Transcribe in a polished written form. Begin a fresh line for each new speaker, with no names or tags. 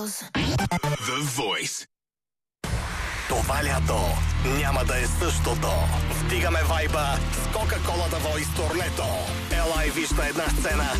The Voice.
Това лято няма да е същото. Вдигаме вайба с Coca-Cola The Voice турнето. Ела и виж на една сцена